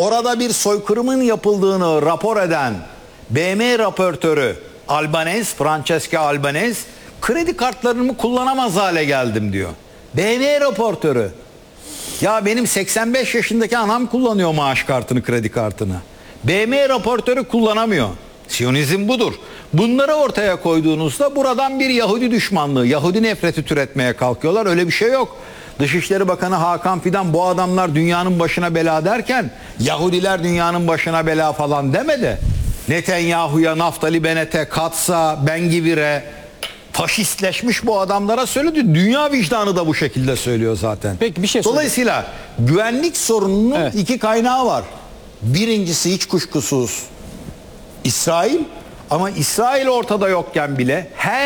orada bir soykırımın yapıldığını rapor eden BM raportörü Albanese, Francesca Albanese, kredi kartlarımı kullanamaz hale geldim diyor. BM raportörü. Ya benim 85 yaşındaki anam kullanıyor maaş kartını, kredi kartını. BM raportörü kullanamıyor. Siyonizm budur. Bunları ortaya koyduğunuzda buradan bir Yahudi düşmanlığı, Yahudi nefreti türetmeye kalkıyorlar. Öyle bir şey yok. Dışişleri Bakanı Hakan Fidan bu adamlar dünyanın başına bela derken Yahudiler dünyanın başına bela falan demedi. Netanyahu'ya, Naftali Bennett'e, Katz'a, Ben-Gvir'e, faşistleşmiş bu adamlara söyledi. Dünya vicdanı da bu şekilde söylüyor zaten. Peki bir şey sorayım. Dolayısıyla güvenlik sorununun iki kaynağı var. Birincisi hiç kuşkusuz İsrail, ama İsrail ortada yokken bile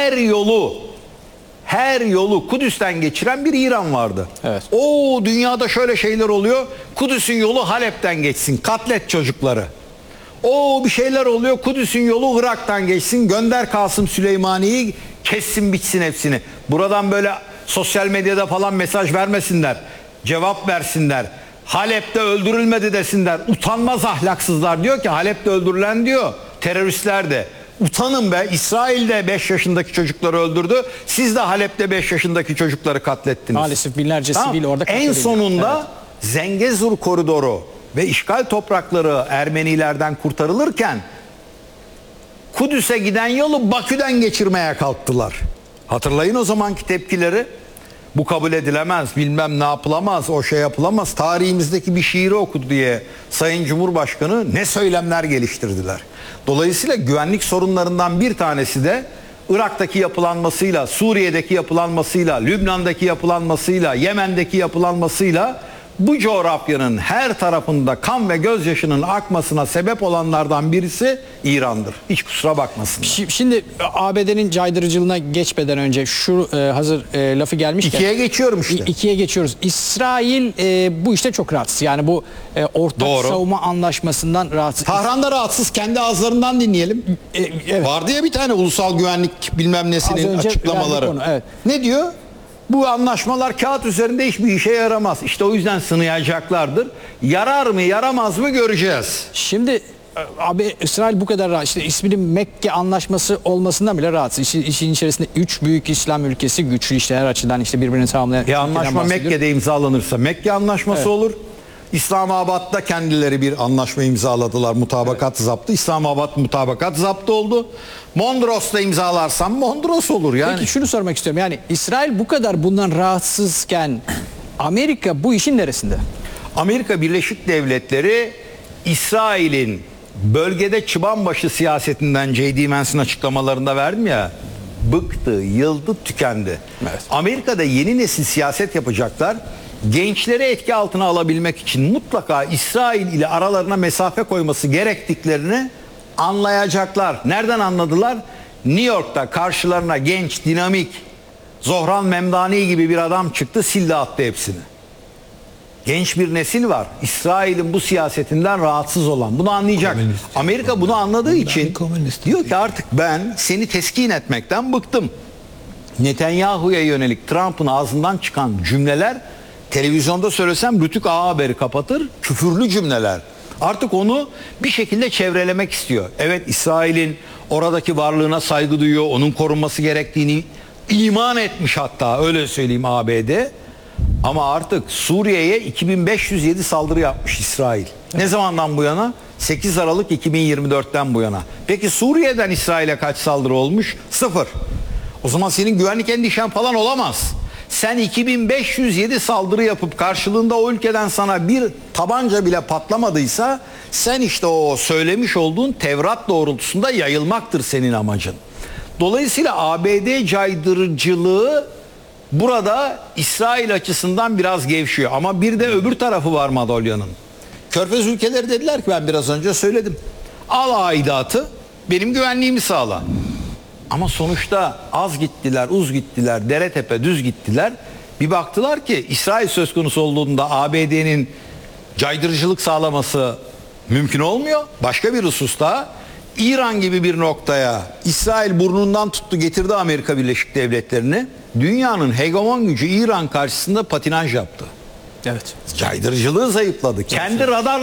her yolu Kudüs'ten geçiren bir İran vardı. Evet. O dünyada şöyle şeyler oluyor. Kudüs'ün yolu Halep'ten geçsin. Katlet çocukları. O bir şeyler oluyor. Kudüs'ün yolu Irak'tan geçsin. Gönder Kasım Süleymani'yi, kessin bitsin hepsini. Buradan böyle sosyal medyada falan mesaj vermesinler. Cevap versinler. Halep'te öldürülmedi desinler. Utanmaz ahlaksızlar, diyor ki Halep'te öldürülen diyor teröristler de. Utanın be, İsrail de 5 yaşındaki çocukları öldürdü. Siz de Halep'te 5 yaşındaki çocukları katlettiniz. Maalesef binlerce sivil orada katledildi. En sonunda Zengezur koridoru ve işgal toprakları Ermenilerden kurtarılırken Kudüs'e giden yolu Bakü'den geçirmeye kalktılar. Hatırlayın o zamanki tepkileri. Bu kabul edilemez, bilmem ne yapılamaz, o şey yapılamaz. Tarihimizdeki bir şiiri okudu diye Sayın Cumhurbaşkanı ne söylemler geliştirdiler. Dolayısıyla güvenlik sorunlarından bir tanesi de Irak'taki yapılanmasıyla, Suriye'deki yapılanmasıyla, Lübnan'daki yapılanmasıyla, Yemen'deki yapılanmasıyla bu coğrafyanın her tarafında kan ve gözyaşının akmasına sebep olanlardan birisi İran'dır. Hiç kusura bakmasınlar. Şimdi ABD'nin caydırıcılığına geçmeden önce şu hazır lafı gelmişken. İkiye geçiyorum işte. İkiye geçiyoruz. İsrail bu işte çok rahatsız. Yani bu ortak savunma anlaşmasından rahatsız. Tahran'da rahatsız. Kendi ağızlarından dinleyelim. Evet. Vardı ya bir tane ulusal güvenlik bilmem nesinin açıklamaları. Onu, evet. Ne diyor? Bu anlaşmalar kağıt üzerinde hiçbir işe yaramaz. İşte o yüzden sınayacaklardır. Yarar mı yaramaz mı göreceğiz. Şimdi abi İsrail bu kadar rahat. İşte isminin Mekke Anlaşması olmasından bile rahatsız. İşin içerisinde 3 büyük İslam ülkesi güçlü, işte her açıdan işte birbirini tamamlayan. Anlaşma Mekke'de imzalanırsa Mekke Anlaşması olur. İslamabad'da kendileri bir anlaşma imzaladılar. Mutabakat zaptı. İslamabad mutabakat zaptı oldu. Mondros'ta imzalarsam Mondros olur yani. Peki şunu sormak istiyorum. Yani İsrail bu kadar bundan rahatsızken Amerika bu işin neresinde? Amerika Birleşik Devletleri İsrail'in bölgede çıbanbaşı siyasetinden J.D. Vance'in açıklamalarında verdim ya, bıktı, yıldı, tükendi. Evet. Amerika'da yeni nesil siyaset yapacaklar. Gençleri etki altına alabilmek için mutlaka İsrail ile aralarına mesafe koyması gerektiklerini anlayacaklar. Nereden anladılar? New York'ta karşılarına genç, dinamik Zohran Memdani gibi bir adam çıktı, sildi attı hepsini. Genç bir nesil var. İsrail'in bu siyasetinden rahatsız olan. Bunu anlayacak. Amerika bunu anladığı için diyor ki artık ben seni teskin etmekten bıktım. Netanyahu'ya yönelik Trump'ın ağzından çıkan cümleler, televizyonda söylesem Rütük A Haber'i kapatır, küfürlü cümleler. Artık onu bir şekilde çevrelemek istiyor. Evet, İsrail'in oradaki varlığına saygı duyuyor, onun korunması gerektiğini iman etmiş, hatta öyle söyleyeyim ABD. Ama artık Suriye'ye 2507 saldırı yapmış İsrail. Ne zamandan bu yana? 8 Aralık 2024'ten bu yana. Peki Suriye'den İsrail'e kaç saldırı olmuş? 0. O zaman senin güvenlik endişen falan olamaz. Sen 2507 saldırı yapıp karşılığında o ülkeden sana bir tabanca bile patlamadıysa, sen işte o söylemiş olduğun Tevrat doğrultusunda yayılmaktır senin amacın. Dolayısıyla ABD caydırıcılığı burada İsrail açısından biraz gevşiyor. Ama bir de öbür tarafı var madalyanın. Körfez ülkeleri dediler ki, ben biraz önce söyledim, al aidatı, benim güvenliğimi sağla. Ama sonuçta az gittiler, uz gittiler, dere tepe düz gittiler. Bir baktılar ki İsrail söz konusu olduğunda ABD'nin caydırıcılık sağlaması mümkün olmuyor. Başka bir hususta İran gibi bir noktaya İsrail burnundan tuttu getirdi Amerika Birleşik Devletleri'ni. Dünyanın hegemon gücü İran karşısında patinaj yaptı. Evet. Caydırıcılığı zayıfladı. Kendi radar